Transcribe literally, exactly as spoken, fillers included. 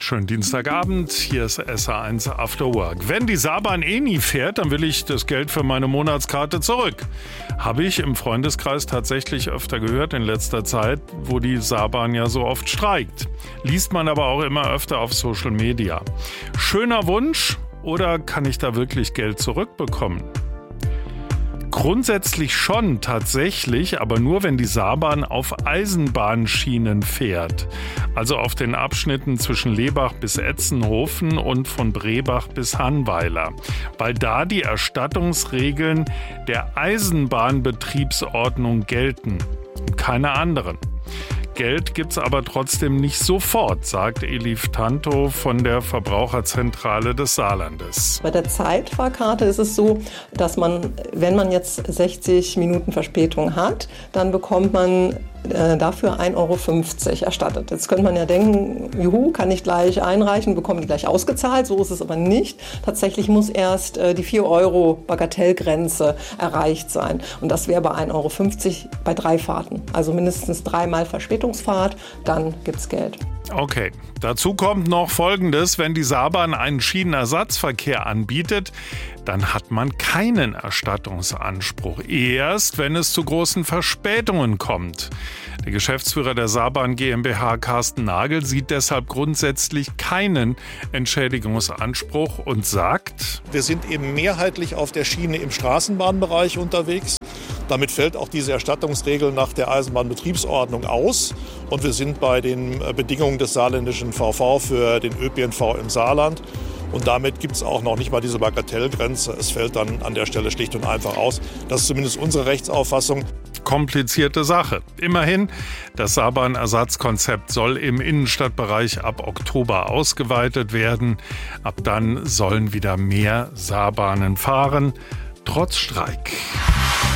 Schönen Dienstagabend, hier ist S R eins After Work. Wenn die Saarbahn eh nie fährt, dann will ich das Geld für meine Monatskarte zurück. Habe ich im Freundeskreis tatsächlich öfter gehört in letzter Zeit, wo die Saarbahn ja so oft streikt. Liest man aber auch immer öfter auf Social Media. Schöner Wunsch, oder kann ich da wirklich Geld zurückbekommen? Grundsätzlich schon, tatsächlich, aber nur, wenn die Saarbahn auf Eisenbahnschienen fährt. Also auf den Abschnitten zwischen Lebach bis Etzenhofen und von Brebach bis Hannweiler. Weil da die Erstattungsregeln der Eisenbahnbetriebsordnung gelten und keine anderen. Geld gibt's aber trotzdem nicht sofort, sagt Elif Tanto von der Verbraucherzentrale des Saarlandes. Bei der Zeitfahrkarte ist es so, dass man, wenn man jetzt sechzig Minuten Verspätung hat, dann bekommt man äh, dafür ein Euro fünfzig erstattet. Jetzt könnte man ja denken, juhu, kann ich gleich einreichen, bekomme die gleich ausgezahlt. So ist es aber nicht. Tatsächlich muss erst äh, die vier Euro Bagatellgrenze erreicht sein. Und das wäre bei ein Euro fünfzig bei drei Fahrten. Also mindestens dreimal Verspätungsfahrt, dann gibt's Geld. Okay, dazu kommt noch Folgendes: Wenn die Saarbahn einen Schienenersatzverkehr anbietet, dann hat man keinen Erstattungsanspruch. Erst, wenn es zu großen Verspätungen kommt. Der Geschäftsführer der Saarbahn GmbH, Carsten Nagel, sieht deshalb grundsätzlich keinen Entschädigungsanspruch und sagt: Wir sind eben mehrheitlich auf der Schiene im Straßenbahnbereich unterwegs. Damit fällt auch diese Erstattungsregel nach der Eisenbahnbetriebsordnung aus. Und wir sind bei den Bedingungen des saarländischen V V für den Ö P N V im Saarland. Und damit gibt es auch noch nicht mal diese Bagatellgrenze. Es fällt dann an der Stelle schlicht und einfach aus. Das ist zumindest unsere Rechtsauffassung. Komplizierte Sache. Immerhin, das Saarbahn-Ersatzkonzept soll im Innenstadtbereich ab Oktober ausgeweitet werden. Ab dann sollen wieder mehr Saarbahnen fahren, trotz Streik.